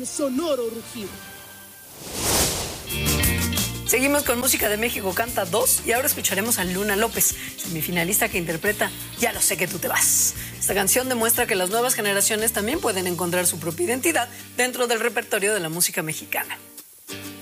con sonoro rugido. Seguimos con música de México Canta 2 y ahora escucharemos a Luna López, semifinalista que interpreta Ya lo sé que tú te vas. Esta canción demuestra que las nuevas generaciones también pueden encontrar su propia identidad dentro del repertorio de la música mexicana.